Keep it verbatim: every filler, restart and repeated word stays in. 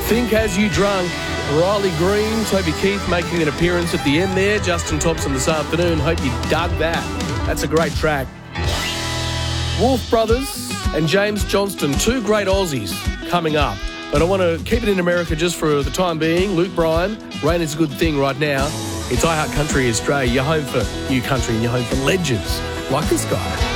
Think As You Drunk. Riley Green, Toby Keith making an appearance at the end there. Justin Thompson this afternoon. Hope you dug that. That's a great track. Wolf Brothers and James Johnston, two great Aussies coming up. But I want to keep it in America just for the time being. Luke Bryan, Rain Is a Good Thing right now. It's iHeart Country Australia. You're home for new country and you're home for legends like this guy.